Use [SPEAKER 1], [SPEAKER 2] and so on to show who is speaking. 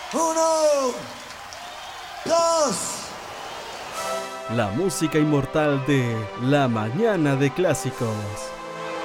[SPEAKER 1] Uno, dos.
[SPEAKER 2] La música inmortal de La Mañana de Clásicos.